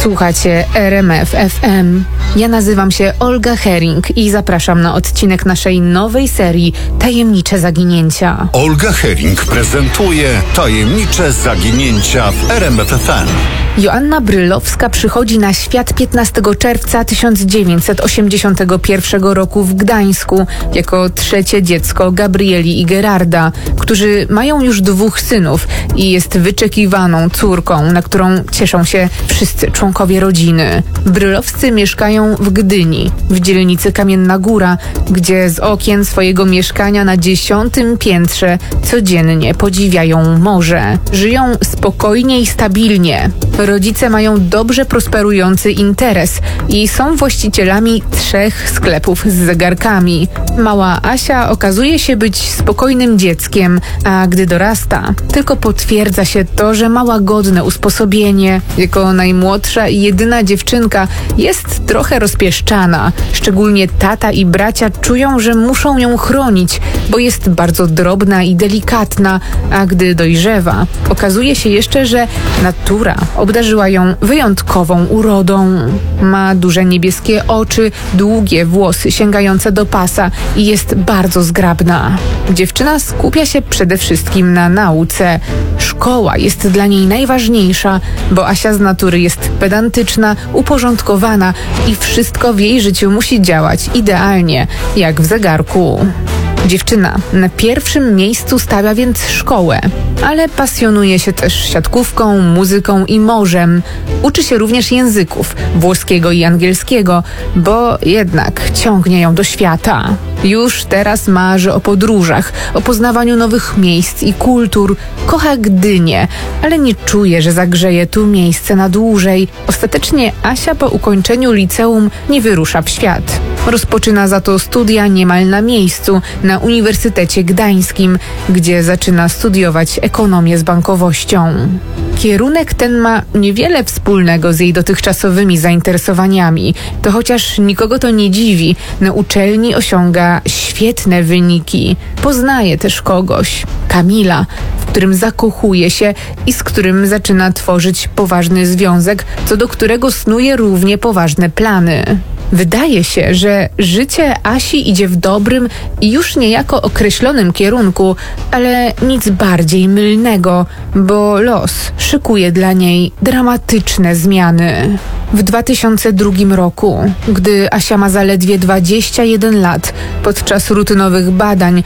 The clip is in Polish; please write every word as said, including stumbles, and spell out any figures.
Słuchacie R M F F M. Ja nazywam się Olga Hering i zapraszam na odcinek naszej nowej serii Tajemnicze Zaginięcia. Olga Hering prezentuje Tajemnicze Zaginięcia w R M F F M. Joanna Brylowska przychodzi na świat piętnastego czerwca tysiąc dziewięćset osiemdziesiątego pierwszego roku w Gdańsku jako trzecie dziecko Gabrieli i Gerarda, którzy mają już dwóch synów i jest wyczekiwaną córką, na którą cieszą się wszyscy członkowie rodziny. Brylowscy mieszkają w Gdyni, w dzielnicy Kamienna Góra, gdzie z okien swojego mieszkania na dziesiątym piętrze codziennie podziwiają morze. Żyją spokojnie i stabilnie. Rodzice mają dobrze prosperujący interes i są właścicielami trzech sklepów z zegarkami. Mała Asia okazuje się być spokojnym dzieckiem, a gdy dorasta, tylko potwierdza się to, że ma łagodne usposobienie. Jako najmłodsza i jedyna dziewczynka jest trochę rozpieszczana. Szczególnie tata i bracia czują, że muszą ją chronić, bo jest bardzo drobna i delikatna, a gdy dojrzewa, okazuje się jeszcze, że natura obdarzyła ją wyjątkową urodą. Ma duże niebieskie oczy, długie włosy sięgające do pasa i jest bardzo zgrabna. Dziewczyna skupia się przede wszystkim na nauce. Szkoła jest dla niej najważniejsza, bo Asia z natury jest pedantyczna, uporządkowana i wszystko w jej życiu musi działać idealnie, jak w zegarku. Dziewczyna na pierwszym miejscu stawia więc szkołę, ale pasjonuje się też siatkówką, muzyką i morzem. Uczy się również języków, włoskiego i angielskiego, bo jednak ciągnie ją do świata. Już teraz marzy o podróżach, o poznawaniu nowych miejsc i kultur. Kocha Gdynię, ale nie czuje, że zagrzeje tu miejsce na dłużej. Ostatecznie Asia po ukończeniu liceum nie wyrusza w świat. Rozpoczyna za to studia niemal na miejscu, na Uniwersytecie Gdańskim, gdzie zaczyna studiować ekonomię z bankowością. Kierunek ten ma niewiele wspólnego z jej dotychczasowymi zainteresowaniami. To chociaż nikogo to nie dziwi, na uczelni osiąga świetne wyniki. Poznaje też kogoś, Kamila, w którym zakochuje się i z którym zaczyna tworzyć poważny związek, co do którego snuje równie poważne plany. Wydaje się, że życie Asi idzie w dobrym i już niejako określonym kierunku, ale nic bardziej mylnego, bo los szykuje dla niej dramatyczne zmiany. W dwa tysiące drugim roku, gdy Asia ma zaledwie dwadzieścia jeden lat, podczas rutynowych badań